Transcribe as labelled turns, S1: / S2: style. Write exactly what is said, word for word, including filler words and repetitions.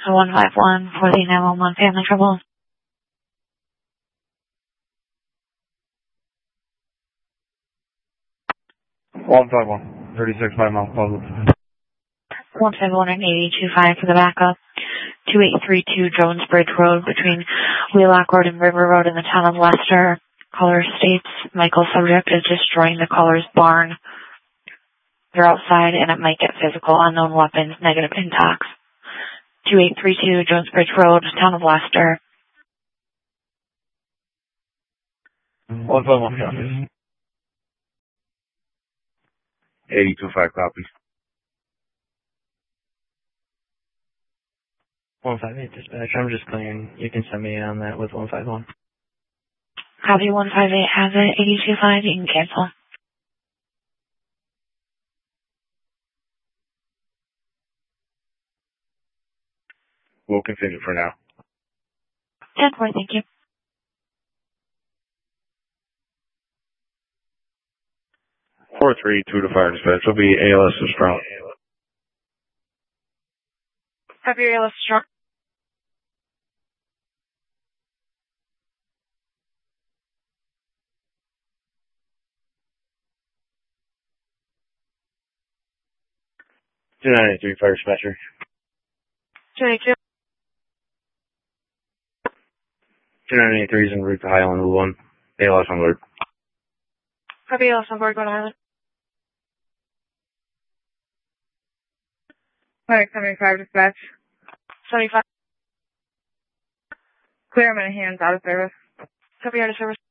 S1: So one five one for the nine one one family trouble.
S2: one five one, thirty-six by Mount Pleasant.
S1: one seven one and eighty two five for the backup. two eight three two Jones Bridge Road between Wheelock Road and River Road in the town of Leicester. Caller states Michael subject is destroying the caller's barn. They're outside and it might get physical. Unknown weapons, negative intox. two eight three two Jones Bridge Road, town of Leicester.
S2: one five one copies. eighty two five copies.
S3: one five eight dispatch. I'm just clearing. You can send me in on that with one five one.
S1: Copy one five eight has it. eighty two five, you can cancel.
S2: We'll continue for now.
S1: ten four, thank you.
S2: four three two to fire dispatch. Will be A L S is strong.
S1: Copy your A L S strong.
S2: two nine eight three fire dispatcher.
S1: two eight two.
S2: two nine eight three is en route to Highland one. A L S on alert.
S1: Copy A L S on board, go to Highland.
S4: seventy-five dispatch.
S1: seventy-five.
S4: Clear, I'm in hands, out of service.
S1: Copy out of service.